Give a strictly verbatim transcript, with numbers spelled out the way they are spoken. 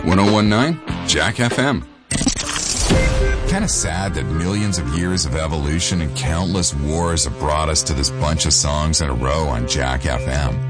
ten nineteen, Jack F M. Kind of sad that millions of years of evolution and countless wars have brought us to this bunch of songs in a row on Jack F M.